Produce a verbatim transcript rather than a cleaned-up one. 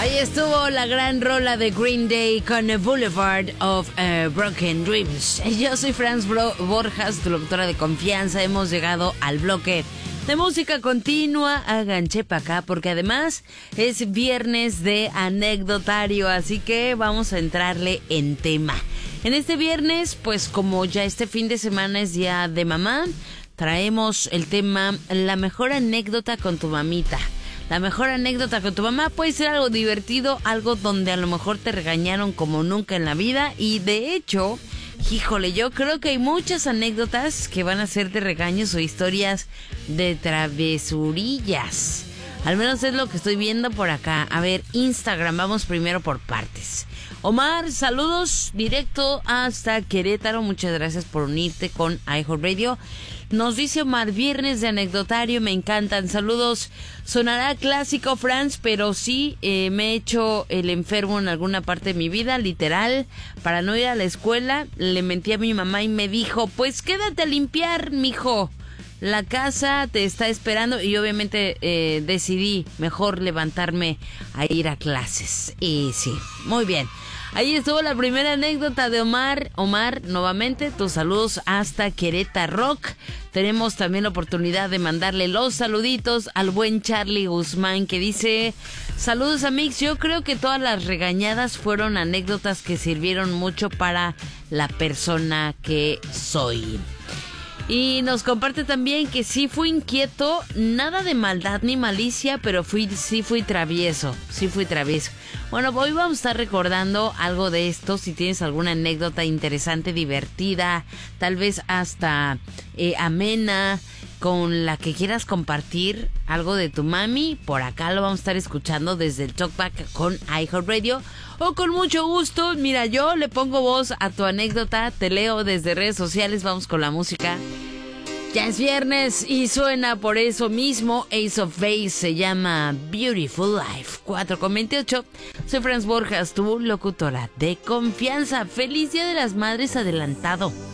Ahí estuvo la gran rola de Green Day con Boulevard of uh, Broken Dreams. Yo soy Franz Bro- Borjas, tu locutora de confianza. Hemos llegado al bloque de música continua. Hagan chepa acá porque además es viernes de anecdotario, así que vamos a entrarle en tema. En este viernes, pues como ya este fin de semana es día de mamá, traemos el tema la mejor anécdota con tu mamita. La mejor anécdota con tu mamá puede ser algo divertido, algo donde a lo mejor te regañaron como nunca en la vida. Y de hecho, híjole, yo creo que hay muchas anécdotas que van a ser de regaños o historias de travesurillas. Al menos es lo que estoy viendo por acá. A ver, Instagram, vamos primero por partes. Omar, saludos directo hasta Querétaro. Muchas gracias por unirte con iHeartRadio. Nos dice Omar, viernes de anecdotario, me encantan. Saludos. Sonará clásico, Franz, pero sí eh, me he hecho el enfermo en alguna parte de mi vida, literal. Para no ir a la escuela, le mentí a mi mamá y me dijo, pues quédate a limpiar, mijo. La casa te está esperando. Y obviamente eh, decidí mejor levantarme a ir a clases. Y sí, muy bien. Ahí estuvo la primera anécdota de Omar. Omar, nuevamente, tus saludos hasta Querétaro Rock. Tenemos también la oportunidad de mandarle los saluditos al buen Charlie Guzmán, que dice, saludos amigos, yo creo que todas las regañadas fueron anécdotas que sirvieron mucho para la persona que soy. Y nos comparte también que sí fui inquieto, nada de maldad ni malicia, pero fui sí fui travieso, sí fui travieso. Bueno, hoy vamos a estar recordando algo de esto. Si tienes alguna anécdota interesante, divertida, tal vez hasta eh, amena, con la que quieras compartir algo de tu mami, por acá lo vamos a estar escuchando desde el Talkback con iHeartRadio. O con mucho gusto, mira, yo le pongo voz a tu anécdota, te leo desde redes sociales, vamos con la música. Ya es viernes y suena por eso mismo. Ace of Base se llama Beautiful Life. cuatro con veintiocho. Soy Franz Borjas, tu locutora de confianza. Feliz Día de las Madres adelantado.